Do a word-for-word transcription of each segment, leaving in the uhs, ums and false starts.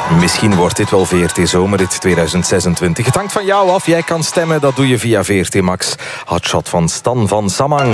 Misschien wordt dit wel V R T Zomerrit tweeduizend zesentwintig. Het hangt van jou af. Jij kan stemmen. Dat doe je via V R T Max. Hotshot van Stan van Samang.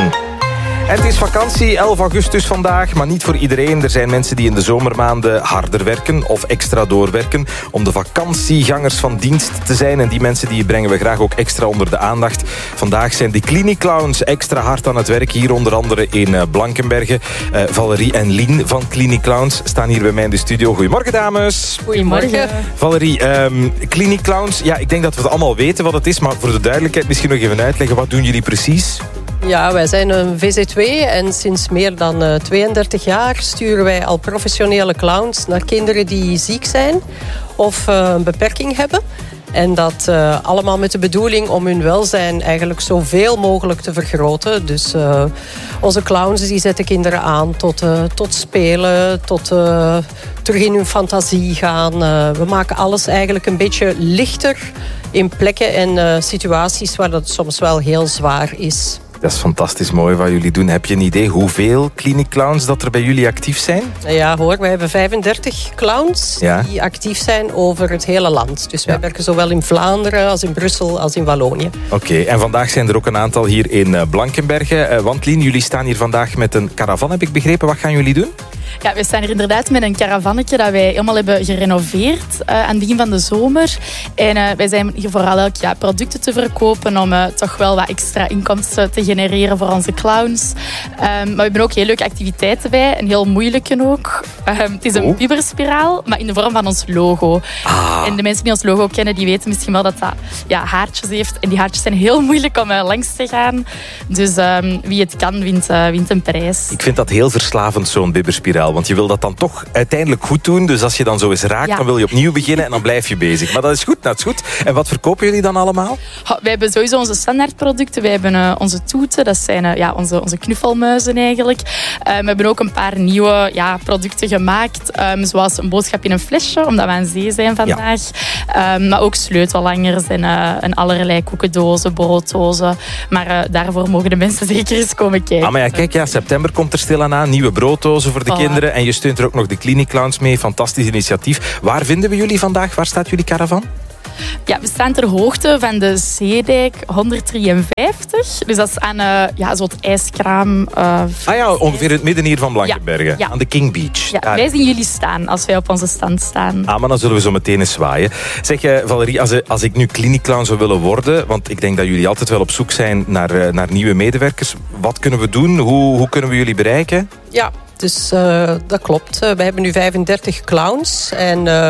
En het is vakantie, elf augustus vandaag, maar niet voor iedereen. Er zijn mensen die in de zomermaanden harder werken of extra doorwerken om de vakantiegangers van dienst te zijn. En die mensen die brengen we graag ook extra onder de aandacht. Vandaag zijn de Cliniclowns extra hard aan het werk. Hier onder andere in Blankenberge. Uh, Valerie en Lien van Cliniclowns staan hier bij mij in de studio. Goedemorgen, dames. Goedemorgen. Valerie, um, Cliniclowns, ja, ik denk dat we het allemaal weten wat het is, maar voor de duidelijkheid misschien nog even uitleggen. Wat doen jullie precies? Ja, wij zijn een V Z W en sinds meer dan uh, tweeëndertig jaar sturen wij al professionele clowns naar kinderen die ziek zijn of uh, een beperking hebben. En dat uh, allemaal met de bedoeling om hun welzijn eigenlijk zoveel mogelijk te vergroten. Dus uh, onze clowns die zetten kinderen aan tot, uh, tot spelen, tot uh, terug in hun fantasie gaan. Uh, we maken alles eigenlijk een beetje lichter in plekken en uh, situaties waar dat soms wel heel zwaar is. Dat is fantastisch mooi wat jullie doen. Heb je een idee hoeveel Cliniclowns dat er bij jullie actief zijn? Ja hoor, wij hebben vijfendertig clowns ja. die actief zijn over het hele land. Dus wij ja. werken zowel in Vlaanderen als in Brussel als in Wallonië. Oké, okay, en vandaag zijn er ook een aantal hier in Blankenberge. Uh, want Lien, jullie staan hier vandaag met een caravan, heb ik begrepen. Wat gaan jullie doen? Ja, we staan hier inderdaad met een caravannetje dat wij helemaal hebben gerenoveerd uh, aan het begin van de zomer. En uh, wij zijn hier vooral ook ja, producten te verkopen om uh, toch wel wat extra inkomsten te genereren voor onze clowns. Um, maar we hebben ook heel leuke activiteiten bij, een heel moeilijke ook. Um, het is een oh. bibberspiraal, maar in de vorm van ons logo. Ah. En de mensen die ons logo kennen, die weten misschien wel dat dat ja, haartjes heeft. En die haartjes zijn heel moeilijk om uh, langs te gaan. Dus um, wie het kan, wint, uh, wint een prijs. Ik vind dat heel verslavend, zo'n bibberspiraal. Want je wil dat dan toch uiteindelijk goed doen. Dus als je dan zo eens raakt, ja. dan wil je opnieuw beginnen en dan blijf je bezig. Maar dat is goed, dat is goed. En wat verkopen jullie dan allemaal? Oh, wij hebben sowieso onze standaardproducten. Wij hebben uh, onze toeten, dat zijn uh, ja, onze, onze knuffelmuizen eigenlijk. Uh, we hebben ook een paar nieuwe ja, producten gemaakt. Um, zoals een boodschap in een flesje, omdat we aan zee zijn vandaag. Ja. Um, maar ook sleutellangers en, uh, en allerlei koekendozen, brooddozen. Maar uh, daarvoor mogen de mensen zeker eens komen kijken. Ah, maar ja, kijk, ja, september komt er stilaan aan. Nieuwe brooddozen voor de oh. kinderen. En je steunt er ook nog de Cliniclowns mee. Fantastisch initiatief. Waar vinden we jullie vandaag? Waar staat jullie caravan? Ja, we staan ter hoogte van de Zeedijk honderddrieënvijftig. Dus dat is aan uh, ja, zo'n ijskraam. Uh, ah ja, ongeveer in het midden hier van Blankenberge. Ja, ja. Aan de King Beach. Ja, wij zien jullie staan als wij op onze stand staan. Ah, maar dan zullen we zo meteen eens zwaaien. Zeg, uh, Valerie, als, als ik nu Cliniclown zou willen worden, want ik denk dat jullie altijd wel op zoek zijn naar, uh, naar nieuwe medewerkers. Wat kunnen we doen? Hoe, hoe kunnen we jullie bereiken? Ja, dus uh, dat klopt. Uh, we hebben nu vijfendertig clowns en... Uh,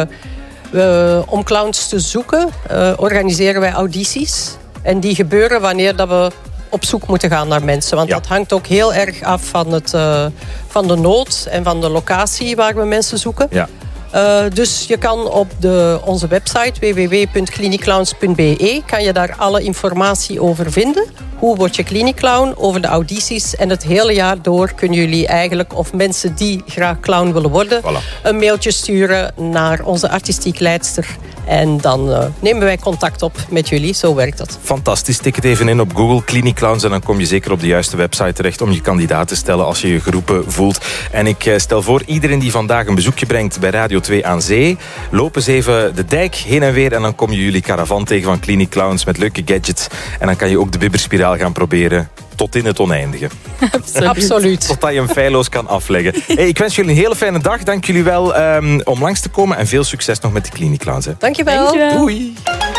We, om clowns te zoeken, uh, organiseren wij audities. En die gebeuren wanneer dat we op zoek moeten gaan naar mensen. Want ja. dat hangt ook heel erg af van, het, uh, van de nood en van de locatie waar we mensen zoeken. Ja. Uh, dus je kan op de, onze website w w w punt cliniclowns punt b e kan je daar alle informatie over vinden. Hoe word je Cliniclown, over de audities. En het hele jaar door kunnen jullie eigenlijk, of mensen die graag clown willen worden, voilà. een mailtje sturen naar onze artistiek leidster. En dan uh, nemen wij contact op met jullie. Zo werkt dat. Fantastisch. Tik het even in op Google, Cliniclowns. En dan kom je zeker op de juiste website terecht om je kandidaat te stellen als je je geroepen voelt. En ik uh, stel voor, iedereen die vandaag een bezoekje brengt bij Radio twee aan zee, loop eens even de dijk heen en weer en dan kom je jullie caravan tegen van Cliniclowns met leuke gadgets. En dan kan je ook de bibberspiraal gaan proberen. Tot in het oneindige. Absoluut. Absoluut. Totdat je hem feilloos kan afleggen. Hey, ik wens jullie een hele fijne dag. Dank jullie wel um, om langs te komen. En veel succes nog met de Cliniclowns. Dank je wel. Doei.